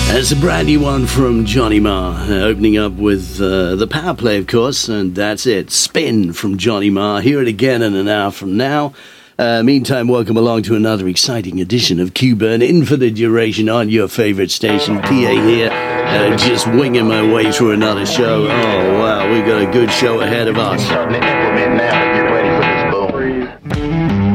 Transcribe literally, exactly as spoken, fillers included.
There's a brand new one from Johnny Marr, uh, opening up with uh, the power play, of course, and that's it. Spin from Johnny Marr. Hear it again in an hour from now. Uh, meantime, welcome along to another exciting edition of Q-Burn, in for the duration on your favorite station. P A here, uh, just winging my way through another show. Oh, wow, we've got a good show ahead of us.